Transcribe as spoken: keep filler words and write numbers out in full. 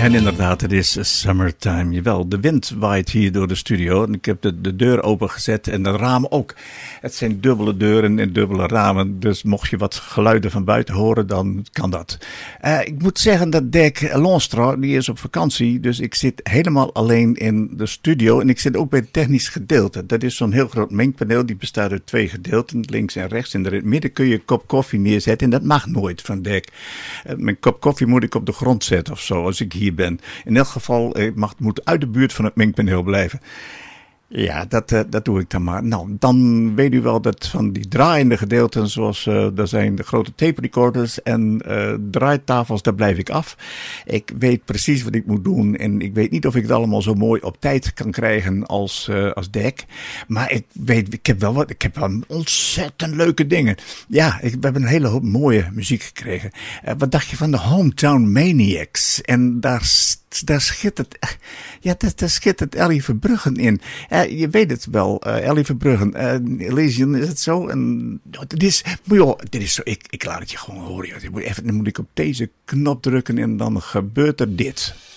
En inderdaad, het is summertime. Jawel, de wind waait hier door de studio. En ik heb de, de deur opengezet en de ramen ook. Het zijn dubbele deuren en dubbele ramen. Dus mocht je wat geluiden van buiten horen, dan kan dat. Uh, ik moet zeggen dat Dirk Lonstra, die is op vakantie. Dus ik zit helemaal alleen in de studio. En ik zit ook bij het technisch gedeelte. Dat is zo'n heel groot mengpaneel. Die bestaat uit twee gedeelten, links en rechts. En in het midden kun je een kop koffie neerzetten. En dat mag nooit van Dirk. Uh, mijn kop koffie moet ik op de grond zetten of zo, als ik hier ben. In elk geval, ik mag, moet uit de buurt van het mengpaneel blijven. Ja, dat, uh, dat doe ik dan maar. Nou, dan weet u wel dat van die draaiende gedeelten, zoals uh, er zijn de grote tape recorders en uh, draaitafels, daar blijf ik af. Ik weet precies wat ik moet doen en ik weet niet of ik het allemaal zo mooi op tijd kan krijgen als, uh, als Dirk. Maar ik weet, ik heb wel wat, ik heb wel ontzettend leuke dingen. Ja, ik, we hebben een hele hoop mooie muziek gekregen. Uh, wat dacht je van de Hometown Maniacs? En daar Daar schittert, ja, daar, daar schittert Ellie Verbruggen in. Uh, je weet het wel, uh, Ellie Verbruggen. Uh, Elysian, is het zo? En, dit is, joh, dit is zo, ik, ik laat het je gewoon horen. Joh. Even, dan moet ik op deze knop drukken en dan gebeurt er dit.